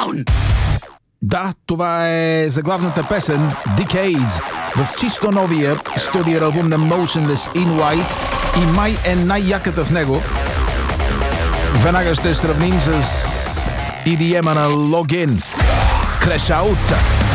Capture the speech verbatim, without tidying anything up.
down! Да, това е заглавната песен Decades в чисто новия студио албум на Motionless in White и май е най-яката в него. Веднага ще сравним с и ди ем-а на Login. Crash Out!